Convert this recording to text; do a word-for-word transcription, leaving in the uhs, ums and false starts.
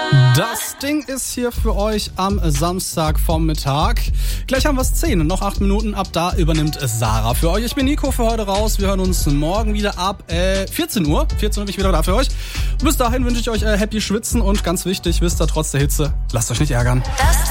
Das Ding ist hier für euch am Samstagvormittag. Gleich haben wir es zehn, noch acht Minuten. Ab da übernimmt Sarah für euch. Ich bin Nico für heute raus. Wir hören uns morgen wieder ab äh, vierzehn Uhr. vierzehn Uhr bin ich wieder da für euch. Bis dahin wünsche ich euch äh, happy Schwitzen und ganz wichtig, wisst ihr, trotz der Hitze, lasst euch nicht ärgern. Das